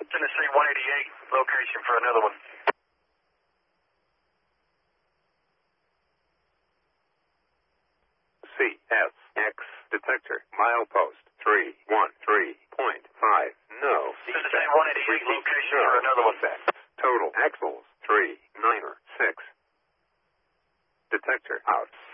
Tennessee 188, location for another one. CSX detector, milepost 313.5. No. Tennessee 188, location for another one. Total axles 396. Detector out.